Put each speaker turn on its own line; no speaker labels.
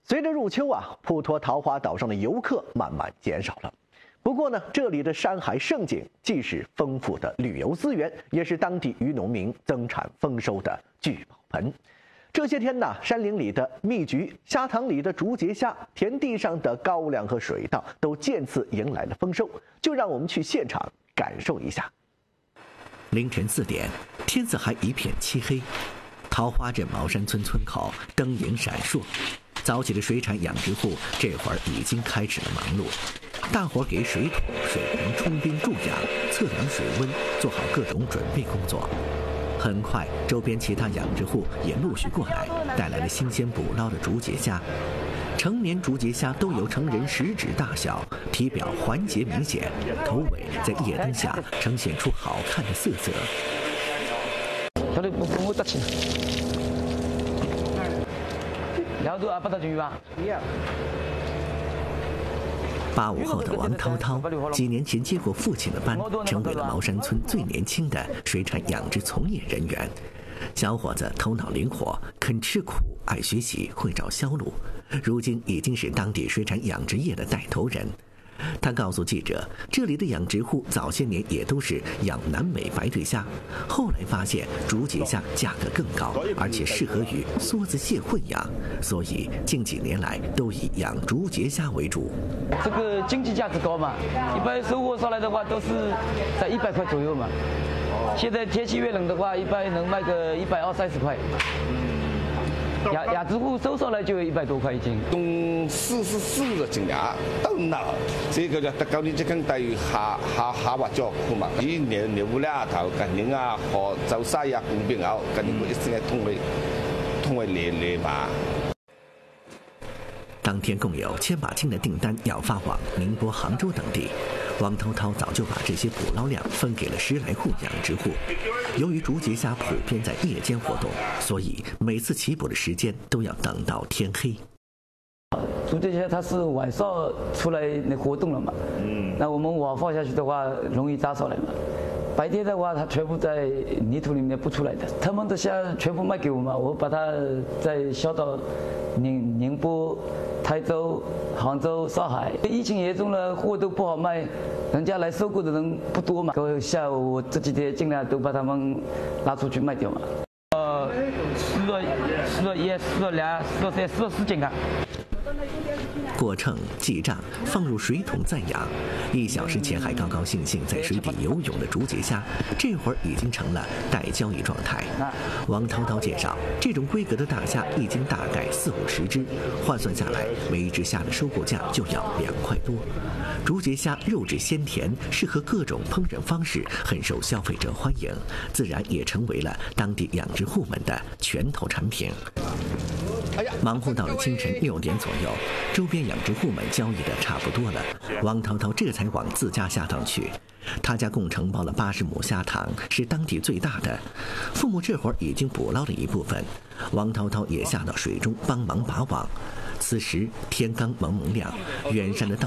随着入秋普陀桃花岛上的游客慢慢减少了。不过呢，这里的山海胜景既是丰富的旅游资源，也是当地渔农民增产丰收的聚宝盆。这些天呢，山林里的蜜桔、虾塘里的竹节虾、田地上的高粱和水稻都渐次迎来了丰收。就让我们去现场感受一下。
凌晨4点，天色还一片漆黑，桃花镇茅山村村口灯影闪烁。早起的水产养殖户这会儿已经开始了忙碌，大伙给水桶、水盆充冰助氧，测量水温，做好各种准备工作。很快，周边其他养殖户也陆续过来，带来了新鲜捕捞的竹节虾。成年竹节虾都有成人食指大小，体表环节明显，头尾在夜灯下呈现出好看的色泽。85后的王涛涛，几年前接过父亲的班，成为了茅山村最年轻的水产养殖从业人员。小伙子头脑灵活，肯吃苦，爱学习，会找销路，如今已经是当地水产养殖业的带头人。他告诉记者，这里的养殖户早些年也都是养南美白对虾，后来发现竹节虾价格更高，而且适合与梭子蟹混养，所以近几年来都以养竹节虾为主。
这个经济价值高嘛，一般收获上来的话都是在100块左右嘛。现在天气越冷的话，一般能卖个120-130块。养殖户收上来就100多块一斤，
用44個斤啊，到那這個就得夠你這間對下滑咗苦嘛，以年無啦頭近年和走西公邊後，近年一先通去連嘛。
當天共有1000把斤的訂單要發往寧波、杭州等地。王涛涛早就把这些捕捞量分给了10來户养殖户。由于竹节虾普遍在夜间活动，所以每次起捕的时间都要等到天黑。
竹节虾它是晚上出来活动了嘛，那我们网放下去的话容易扎上来嘛。白天的话它全部在泥土里面不出来的，他们的虾全部卖给我们，我把它再销到宁波、台州、杭州、上海。疫情严重了，货都不好卖，人家来收购的人不多嘛。下午我这几天尽量都把他们拉出去卖掉嘛。4、1、4、2、4、3、4、4斤干。
过秤记账，放入水桶暂养。1小时前还高高兴兴在水底游泳的竹节虾，这会儿已经成了待交易状态。王涛涛介绍，这种规格的大虾一斤大概40-50只，换算下来，每一只虾的收购价就要2块多。竹节虾肉质鲜甜，适合各种烹饪方式，很受消费者欢迎，自然也成为了当地养殖户们的拳头产品。忙活到了清晨6点左右，周边养殖户们交易的差不多了，王涛涛这才往自家虾塘去。他家共承包了80亩虾塘，是当地最大的。父母这会儿已经捕捞了一部分，王涛涛也下到水中帮忙把网。此时天刚蒙蒙亮，远山的稻